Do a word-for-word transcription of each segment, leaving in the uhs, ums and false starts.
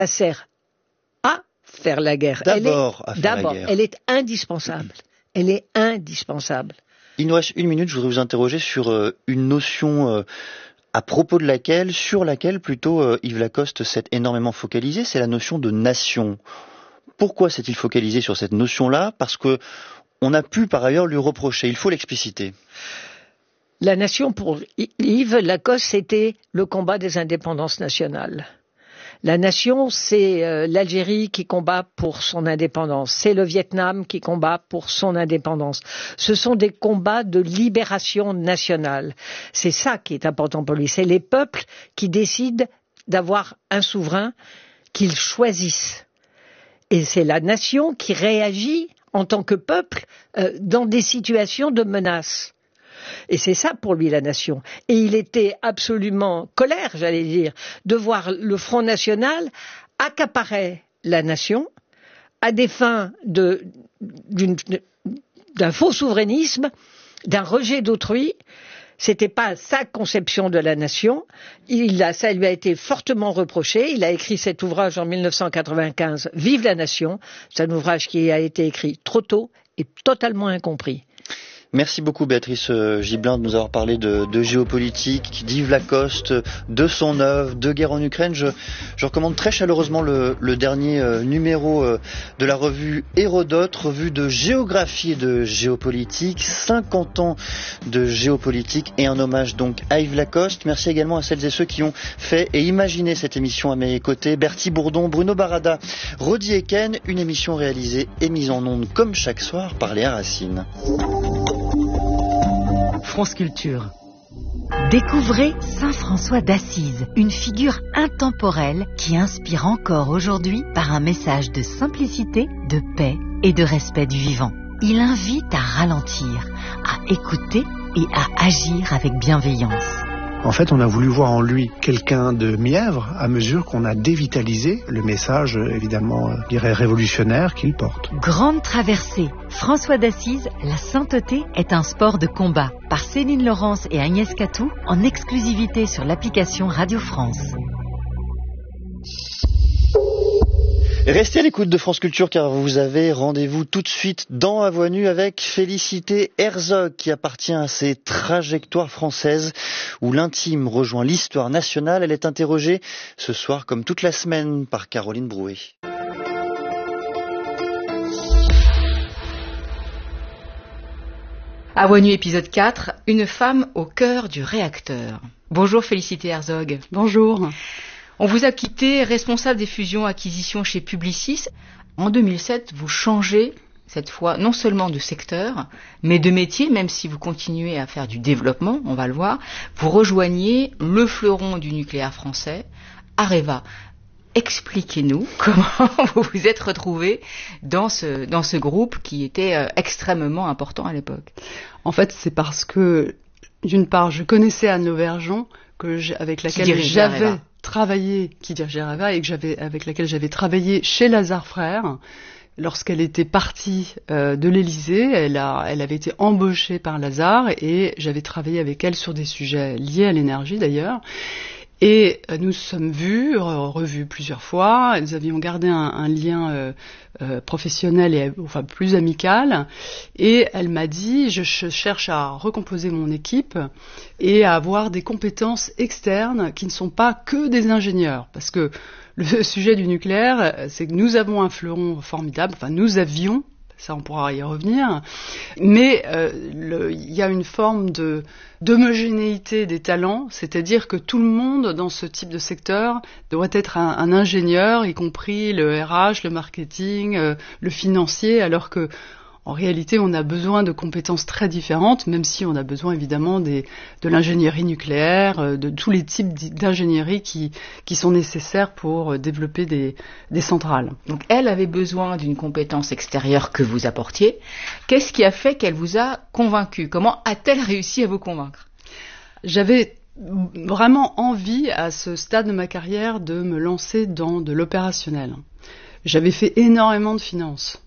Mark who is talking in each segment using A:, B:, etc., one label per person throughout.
A: Ça sert à faire la guerre.
B: D'abord
A: elle est,
B: à faire
A: d'abord,
B: la guerre.
A: Elle est indispensable. Elle est indispensable.
B: Il nous reste une minute, je voudrais vous interroger sur euh, une notion euh, à propos de laquelle, sur laquelle plutôt euh, Yves Lacoste s'est énormément focalisé, c'est la notion de nation. Pourquoi s'est-il focalisé sur cette notion-là ? Parce que on a pu par ailleurs lui reprocher, il faut l'expliciter.
A: La nation, pour Yves Lacoste, c'était le combat des indépendances nationales. La nation, c'est euh, l'Algérie qui combat pour son indépendance, c'est le Vietnam qui combat pour son indépendance. Ce sont des combats de libération nationale. C'est ça qui est important pour lui. C'est les peuples qui décident d'avoir un souverain qu'ils choisissent. Et c'est la nation qui réagit en tant que peuple euh, dans des situations de menace. Et c'est ça pour lui la nation. Et il était absolument colère, j'allais dire, de voir le Front National accaparer la nation à des fins de, d'une, d'un faux souverainisme, d'un rejet d'autrui. C'était pas sa conception de la nation. Il a, ça lui a été fortement reproché. Il a écrit cet ouvrage en mille neuf cent quatre-vingt-quinze, Vive la nation. C'est un ouvrage qui a été écrit trop tôt et totalement incompris.
B: Merci beaucoup Béatrice Gibelin de nous avoir parlé de, de géopolitique, d'Yves Lacoste, de son œuvre, de guerre en Ukraine. Je, je recommande très chaleureusement le, le dernier euh, numéro euh, de la revue Hérodote, revue de géographie et de géopolitique, cinquante ans de géopolitique et un hommage donc à Yves Lacoste. Merci également à celles et ceux qui ont fait et imaginé cette émission à mes côtés. Bertie Bourdon, Bruno Barada, Rodi Eken, une émission réalisée et mise en onde comme chaque soir par Léa Racine.
C: France Culture. Découvrez Saint François d'Assise, une figure intemporelle qui inspire encore aujourd'hui par un message de simplicité, de paix et de respect du vivant. Il invite à ralentir, à écouter et à agir avec bienveillance.
D: En fait, on a voulu voir en lui quelqu'un de mièvre à mesure qu'on a dévitalisé le message, évidemment, je dirais révolutionnaire qu'il porte.
C: Grande traversée. François d'Assise, la sainteté est un sport de combat. Par Céline Laurence et Agnès Catou, en exclusivité sur l'application Radio France.
B: Restez à l'écoute de France Culture car vous avez rendez-vous tout de suite dans À Voix Nue avec Félicité Herzog qui appartient à ces trajectoires françaises où l'intime rejoint l'histoire nationale. Elle est interrogée ce soir comme toute la semaine par Caroline Brouet.
E: À Voix Nue épisode quatre, une femme au cœur du réacteur. Bonjour Félicité Herzog.
F: Bonjour.
E: On vous a quitté responsable des fusions-acquisitions chez Publicis. En deux mille sept, vous changez, cette fois, non seulement de secteur, mais de métier, même si vous continuez à faire du développement, on va le voir. Vous rejoignez le fleuron du nucléaire français, Areva. Expliquez-nous comment vous vous êtes retrouvé dans ce, dans ce groupe qui était euh, extrêmement important à l'époque.
F: En fait, c'est parce que, d'une part, je connaissais Anne Lauvergeon, que j', avec laquelle j'avais Areva. travaillé, qui dirigeait Areva, et que j'avais, avec laquelle j'avais travaillé chez Lazare Frères. Lorsqu'elle était partie euh, de l'Élysée, elle, a, elle avait été embauchée par Lazare, et j'avais travaillé avec elle sur des sujets liés à l'énergie d'ailleurs. Et nous nous sommes vus, revus plusieurs fois. Nous avions gardé un, un lien euh, euh, professionnel et enfin plus amical. Et elle m'a dit, je, je cherche à recomposer mon équipe et à avoir des compétences externes qui ne sont pas que des ingénieurs, parce que le sujet du nucléaire, c'est que nous avons un fleuron formidable. Enfin, nous avions. Ça, on pourra y revenir. Mais euh, le, il y a une forme de, d'homogénéité des talents, c'est-à-dire que tout le monde dans ce type de secteur doit être un, un ingénieur, y compris le R H, le marketing, euh, le financier, alors que en réalité, on a besoin de compétences très différentes, même si on a besoin évidemment des, de l'ingénierie nucléaire, de tous les types d'ingénierie qui, qui sont nécessaires pour développer des, des centrales.
E: Donc elle avait besoin d'une compétence extérieure que vous apportiez. Qu'est-ce qui a fait qu'elle vous a convaincu ? Comment a-t-elle réussi à vous convaincre ?
F: J'avais vraiment envie, à ce stade de ma carrière, de me lancer dans de l'opérationnel. J'avais fait énormément de finances.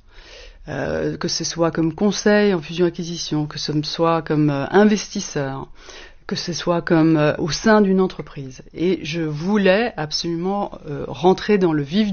F: Euh, que ce soit comme conseil en fusion-acquisition, que ce soit comme euh, investisseur, que ce soit comme euh, au sein d'une entreprise. Et je voulais absolument euh, rentrer dans le vif